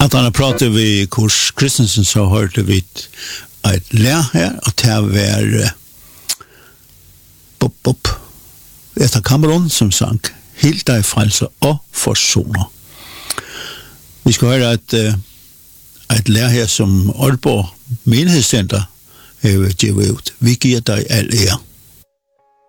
At han pratet vi Kurs Kristensen, så hørte vi et lær her, og det var etter Cameron som sang Helt deg frelse og forsoner. Vi skal høre et lær her som Aalborg Menighedscenter har givet ut. Vi giver deg all ære.